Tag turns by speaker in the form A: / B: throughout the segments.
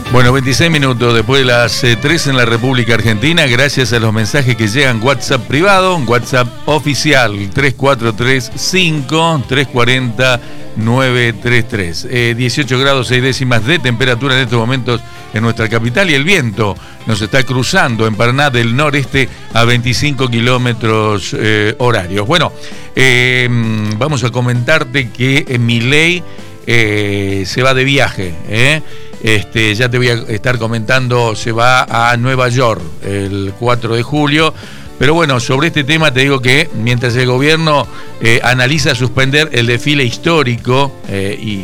A: Bueno, 26 minutos después de las 3 en la República Argentina, gracias a los mensajes que llegan WhatsApp privado, WhatsApp oficial, 3435-340-933. 18 grados 6 décimas de temperatura en estos momentos en nuestra capital y el viento nos está cruzando en Paraná del noreste a 25 kilómetros horarios. Bueno, vamos a comentarte que Milei se va de viaje, ya te voy a estar comentando, se va a Nueva York el 4 de julio. Pero bueno, sobre este tema te digo que mientras el gobierno analiza suspender el desfile histórico, y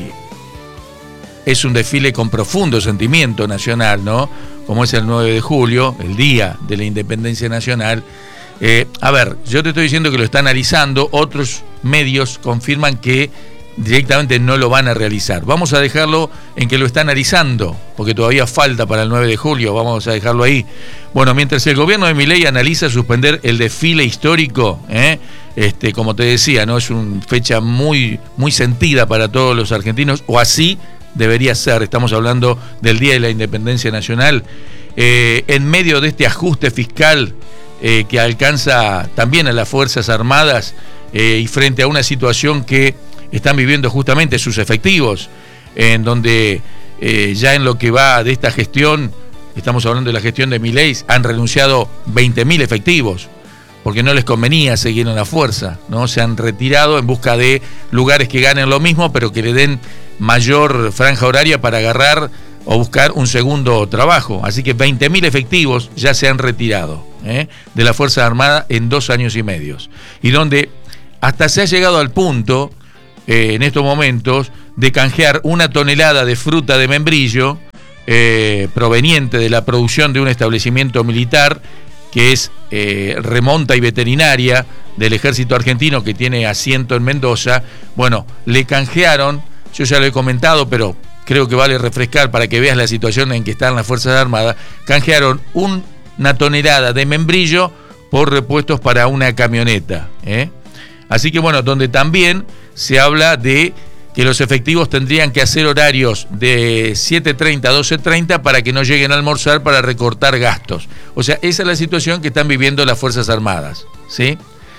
A: es un desfile con profundo sentimiento nacional, ¿no? Como es el 9 de julio, el Día de la Independencia Nacional. A ver, yo te estoy diciendo que lo está analizando, otros medios confirman que directamente no lo van a realizar. Vamos a dejarlo en que lo está analizando, porque todavía falta para el 9 de julio, vamos a dejarlo ahí. Bueno, mientras el gobierno de Milei analiza suspender el desfile histórico, como te decía, ¿no? Es una fecha muy, muy sentida para todos los argentinos, o así debería ser. Estamos hablando del Día de la Independencia Nacional. En medio de este ajuste fiscal que alcanza también a las Fuerzas Armadas, y frente a una situación que están viviendo justamente sus efectivos, en donde ya en lo que va de esta gestión, estamos hablando de la gestión de Milei, han renunciado 20.000 efectivos, porque no les convenía seguir en la fuerza, ¿no? Se han retirado en busca de lugares que ganen lo mismo, pero que le den mayor franja horaria para agarrar o buscar un segundo trabajo. Así que 20.000 efectivos ya se han retirado de la Fuerza Armada en 2 años y medio. Y donde hasta se ha llegado al punto, en estos momentos, de canjear 1 tonelada de fruta de membrillo proveniente de la producción de un establecimiento militar que es remonta y veterinaria del ejército argentino, que tiene asiento en Mendoza. Bueno, le canjearon, yo ya lo he comentado, pero creo que vale refrescar para que veas la situación en que están las Fuerzas Armadas. Canjearon 1 tonelada de membrillo por repuestos para una camioneta, Así que bueno, donde también se habla de que los efectivos tendrían que hacer horarios de 7:30 a 12:30 para que no lleguen a almorzar, para recortar gastos. O sea, esa es la situación que están viviendo las Fuerzas Armadas, ¿sí?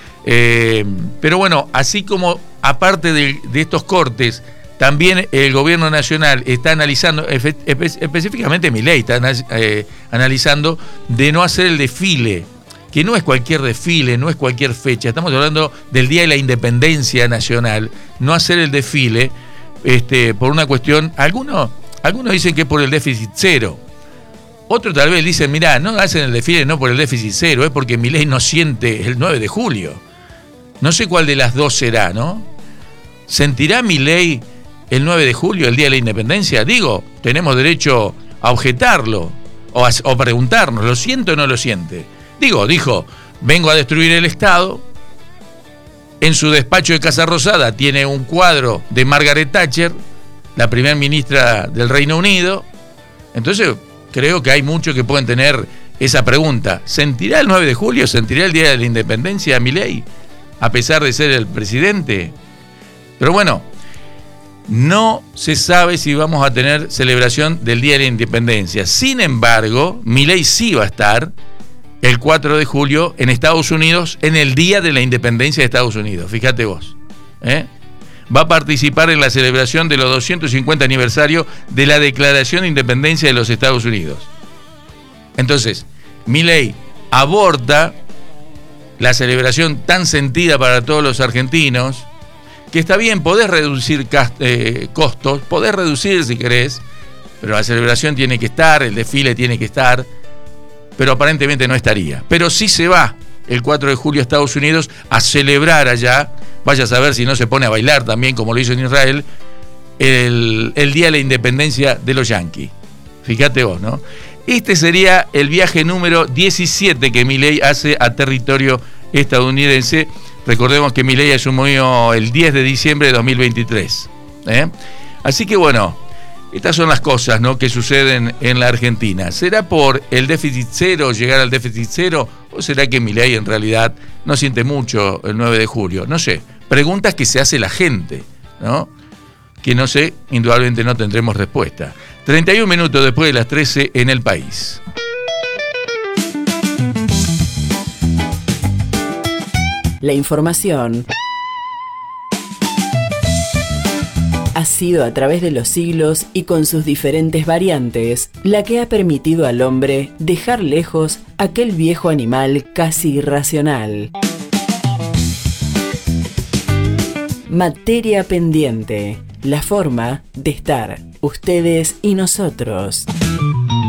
A: Pero bueno, así como aparte de estos cortes, también el gobierno nacional está analizando, específicamente Milei está analizando de no hacer el desfile, que no es cualquier desfile, no es cualquier fecha, estamos hablando del Día de la Independencia Nacional, no hacer el desfile por una cuestión, algunos dicen que es por el déficit cero, otros tal vez dicen, mirá, no hacen el desfile no por el déficit cero, es porque Milei no siente el 9 de julio. No sé cuál de las dos será, ¿no? ¿Sentirá Milei el 9 de julio, el Día de la Independencia? Digo, tenemos derecho a objetarlo o preguntarnos, ¿lo siente o no lo siente? Dijo, vengo a destruir el Estado. En su despacho de Casa Rosada tiene un cuadro de Margaret Thatcher, la primera ministra del Reino Unido. Entonces, creo que hay muchos que pueden tener esa pregunta. ¿Sentirá el 9 de julio? ¿Sentirá el Día de la Independencia Milei? A pesar de ser el presidente. Pero bueno, no se sabe si vamos a tener celebración del Día de la Independencia. Sin embargo, Milei sí va a estar el 4 de julio en Estados Unidos, en el Día de la Independencia de Estados Unidos. Fíjate vos. Va a participar en la celebración de los 250 aniversario de la Declaración de Independencia de los Estados Unidos. Entonces, Milei aborda la celebración tan sentida para todos los argentinos, que está bien, podés reducir costos, podés reducir si querés, pero la celebración tiene que estar, el desfile tiene que estar, pero aparentemente no estaría. Pero sí se va el 4 de julio a Estados Unidos a celebrar allá, vaya a saber si no se pone a bailar también, como lo hizo en Israel, el Día de la Independencia de los Yankees. Fíjate vos, ¿no? Este sería el viaje número 17 que Milei hace a territorio estadounidense. Recordemos que Milei asumió el 10 de diciembre de 2023. Así que bueno, estas son las cosas, ¿no?, que suceden en la Argentina. ¿Será por el déficit cero, llegar al déficit cero? ¿O será que Milei en realidad no siente mucho el 9 de julio? No sé. Preguntas que se hace la gente, ¿no? Que no sé, indudablemente no tendremos respuesta. 31 minutos después de las 13 en el país.
B: La información ha sido a través de los siglos y con sus diferentes variantes la que ha permitido al hombre dejar lejos aquel viejo animal casi irracional. Materia pendiente, la forma de estar, ustedes y nosotros.